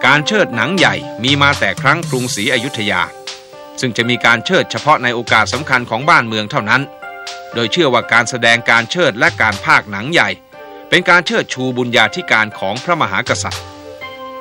การเชิดหนังใหญ่มีมาแต่ครั้งกรุงศรีอยุธยาซึ่งจะมีการเชิดเฉพาะในโอกาสสำคัญของบ้านเมืองเท่านั้นโดยเชื่อว่าการแสดงการเชิดและการพากย์หนังใหญ่เป็นการเชิดชูบุญญาธิการของพระมหากษัตริย์